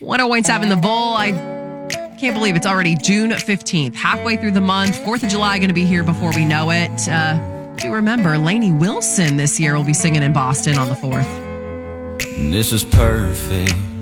101.7 The Bull. I can't believe it's already June 15th, halfway through the month. 4th of July going to be here before we know it. Do remember, Lainey Wilson this year will be singing in Boston on the 4th. This is perfect.